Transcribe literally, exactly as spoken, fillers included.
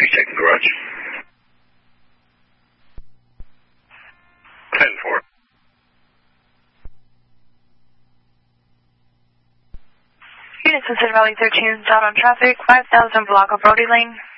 Please check the garage. ten four. Unit Sunset Valley thirteen, out on traffic, five thousand block of Brody Lane.